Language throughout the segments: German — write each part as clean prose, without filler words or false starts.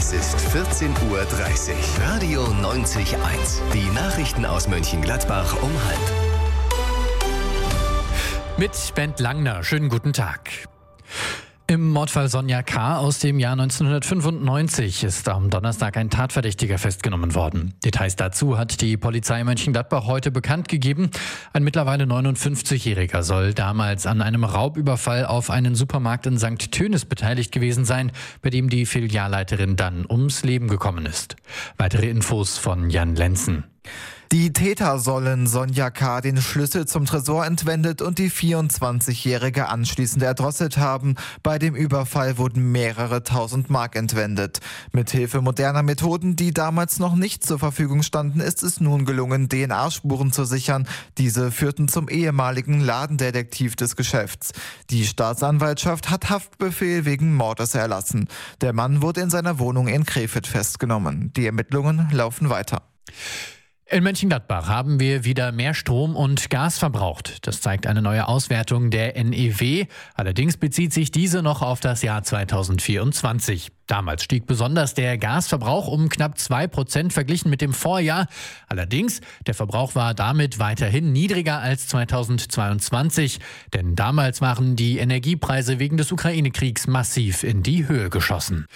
Es ist 14:30 Uhr. Radio 90.1. Die Nachrichten aus Mönchengladbach um 12:30. Mit Bent Langner. Schönen guten Tag. Im Mordfall Sonja K. aus dem Jahr 1995 ist am Donnerstag ein Tatverdächtiger festgenommen worden. Details dazu hat die Polizei Mönchengladbach heute bekannt gegeben. Ein mittlerweile 59-Jähriger soll damals an einem Raubüberfall auf einen Supermarkt in St. Tönis beteiligt gewesen sein, bei dem die Filialleiterin dann ums Leben gekommen ist. Weitere Infos von Jan Lenzen. Die Täter sollen Sonja K. den Schlüssel zum Tresor entwendet und die 24-Jährige anschließend erdrosselt haben. Bei dem Überfall wurden mehrere tausend Mark entwendet. Mithilfe moderner Methoden, die damals noch nicht zur Verfügung standen, ist es nun gelungen, DNA-Spuren zu sichern. Diese führten zum ehemaligen Ladendetektiv des Geschäfts. Die Staatsanwaltschaft hat Haftbefehl wegen Mordes erlassen. Der Mann wurde in seiner Wohnung in Krefeld festgenommen. Die Ermittlungen laufen weiter. In Mönchengladbach haben wir wieder mehr Strom und Gas verbraucht. Das zeigt eine neue Auswertung der NEW. Allerdings bezieht sich diese noch auf das Jahr 2024. Damals stieg besonders der Gasverbrauch um knapp 2% verglichen mit dem Vorjahr. Allerdings, der Verbrauch war damit weiterhin niedriger als 2022. Denn damals waren die Energiepreise wegen des Ukraine-Kriegs massiv in die Höhe geschossen.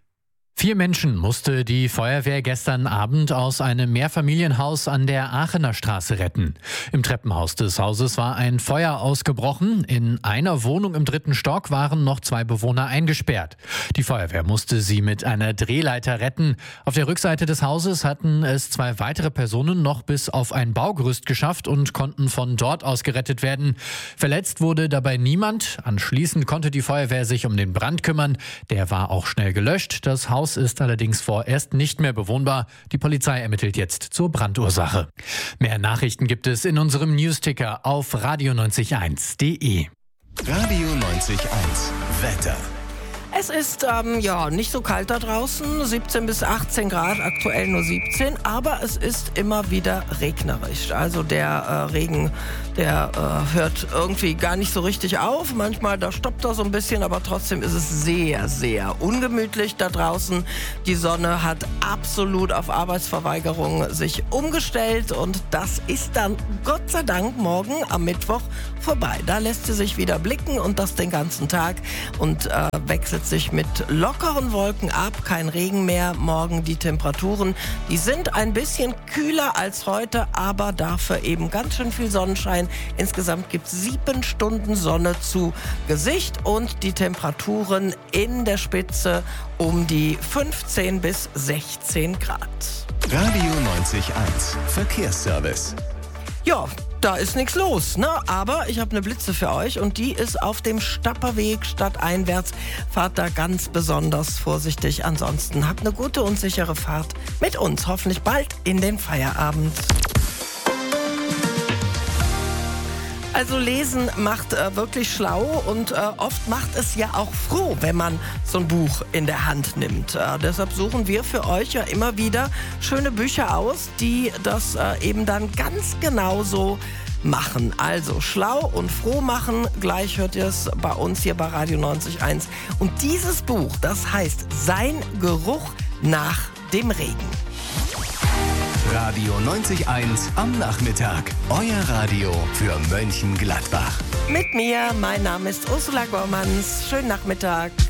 4 Menschen musste die Feuerwehr gestern Abend aus einem Mehrfamilienhaus an der Aachener Straße retten. Im Treppenhaus des Hauses war ein Feuer ausgebrochen. In einer Wohnung im 3. Stock waren noch 2 Bewohner eingesperrt. Die Feuerwehr musste sie mit einer Drehleiter retten. Auf der Rückseite des Hauses hatten es 2 weitere Personen noch bis auf ein Baugerüst geschafft und konnten von dort aus gerettet werden. Verletzt wurde dabei niemand. Anschließend konnte die Feuerwehr sich um den Brand kümmern. Der war auch schnell gelöscht. Das Haus ist allerdings vorerst nicht mehr bewohnbar. Die Polizei ermittelt jetzt zur Brandursache. Mehr Nachrichten gibt es in unserem Newsticker auf radio901.de. Radio 90.1. Wetter. Es ist nicht so kalt da draußen, 17 bis 18 Grad, aktuell nur 17, aber es ist immer wieder regnerisch. Also der Regen, der hört irgendwie gar nicht so richtig auf. Manchmal, da stoppt er so ein bisschen, aber trotzdem ist es sehr, sehr ungemütlich da draußen. Die Sonne hat absolut auf Arbeitsverweigerung sich umgestellt und das ist dann Gott sei Dank morgen am Mittwoch vorbei. Da lässt sie sich wieder blicken und das den ganzen Tag und wechselt sich mit lockeren Wolken ab, kein Regen mehr. Morgen die Temperaturen, die sind ein bisschen kühler als heute, aber dafür eben ganz schön viel Sonnenschein. Insgesamt gibt es 7 Stunden Sonne zu Gesicht und die Temperaturen in der Spitze um die 15 bis 16 Grad. Radio 90.1. Verkehrsservice. Ja, da ist nichts los, ne? Aber ich habe eine Blitze für euch und die ist auf dem Stapperweg stadteinwärts. Fahrt da ganz besonders vorsichtig. Ansonsten habt eine gute und sichere Fahrt mit uns. Hoffentlich bald in den Feierabend. Also Lesen macht wirklich schlau und oft macht es ja auch froh, wenn man so ein Buch in der Hand nimmt. Deshalb suchen wir für euch ja immer wieder schöne Bücher aus, die das eben dann ganz genauso machen. Also schlau und froh machen. Gleich hört ihr es bei uns hier bei Radio 90.1. Und dieses Buch, das heißt Sein Geruch nach dem Regen. Radio 90.1 am Nachmittag. Euer Radio für Mönchengladbach. Mit mir, mein Name ist Ursula Gormanns. Schönen Nachmittag.